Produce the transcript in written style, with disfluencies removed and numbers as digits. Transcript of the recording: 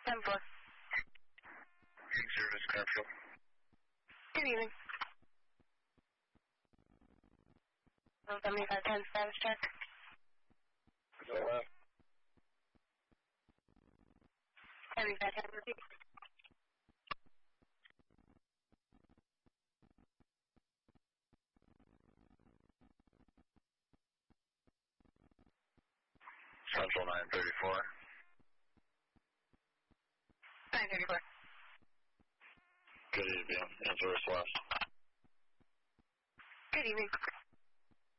10-4. Service Garfield. Good evening. 7510 status check. Go left. 7510 repeat. Central 934. 934. Good evening. Inverse left. Good evening.